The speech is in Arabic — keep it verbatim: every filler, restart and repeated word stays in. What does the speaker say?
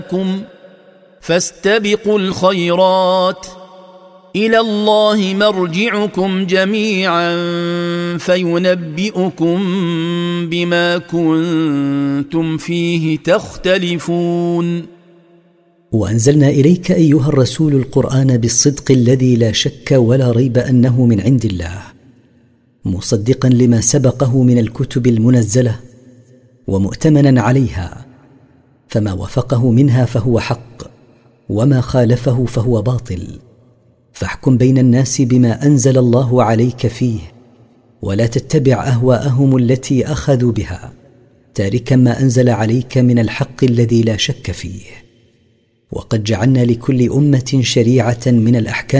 فاستبقوا الخيرات إلى الله مرجعكم جميعا فينبئكم بما كنتم فيه تختلفون. وأنزلنا إليك أيها الرسول القرآن بالصدق الذي لا شك ولا ريب أنه من عند الله، مصدقا لما سبقه من الكتب المنزلة ومؤتمنا عليها، فما وفقه منها فهو حق وما خالفه فهو باطل. فاحكم بين الناس بما أنزل الله عليك فيه، ولا تتبع أهواءهم التي أخذوا بها، تاركا ما أنزل عليك من الحق الذي لا شك فيه. وقد جعلنا لكل أمة شريعة من الأحكام